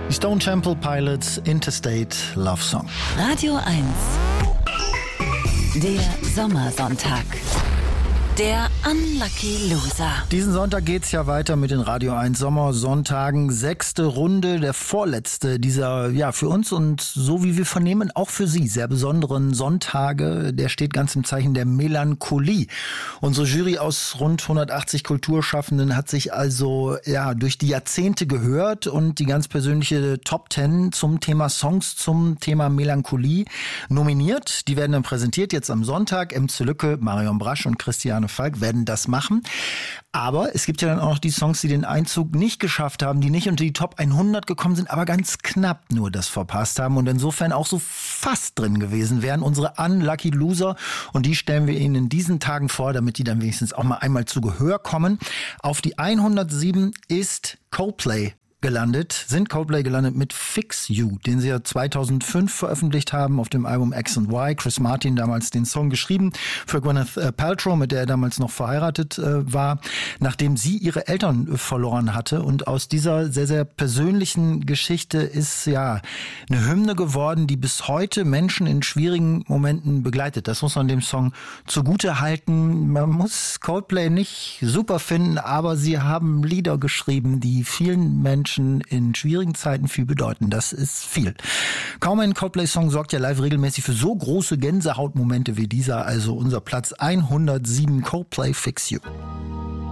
Die Stone Temple Pilots, Interstate Love Song. Radio 1. Der Sommersonntag. Der Unlucky Loser. Diesen Sonntag geht's ja weiter mit den Radio 1 Sommersonntagen. 6. Runde, der vorletzte dieser, ja, für uns und so wie wir vernehmen, auch für Sie sehr besonderen Sonntage. Der steht ganz im Zeichen der Melancholie. Unsere Jury aus rund 180 Kulturschaffenden hat sich also, ja, durch die Jahrzehnte gehört und die ganz persönliche Top 10 zum Thema Songs, zum Thema Melancholie nominiert. Die werden dann präsentiert jetzt am Sonntag. MC Lücke, Marion Brasch und Christiane Falk werden das machen. Aber es gibt ja dann auch noch die Songs, die den Einzug nicht geschafft haben, die nicht unter die Top 100 gekommen sind, aber ganz knapp nur das verpasst haben und insofern auch so fast drin gewesen wären. Unsere Unlucky Loser, und die stellen wir Ihnen in diesen Tagen vor, damit die dann wenigstens auch mal einmal zu Gehör kommen. Auf die 107 ist Coldplay gelandet mit Fix You, den sie ja 2005 veröffentlicht haben auf dem Album X and Y. Chris Martin damals den Song geschrieben für Gwyneth Paltrow, mit der er damals noch verheiratet war, nachdem sie ihre Eltern verloren hatte. Und aus dieser sehr, sehr persönlichen Geschichte ist ja eine Hymne geworden, die bis heute Menschen in schwierigen Momenten begleitet. Das muss man dem Song zugute halten. Man muss Coldplay nicht super finden, aber sie haben Lieder geschrieben, die vielen Menschen in schwierigen Zeiten viel bedeuten. Das ist viel. Kaum ein Coldplay-Song sorgt ja live regelmäßig für so große Gänsehautmomente wie dieser. Also unser Platz 107, Coldplay, Fix You.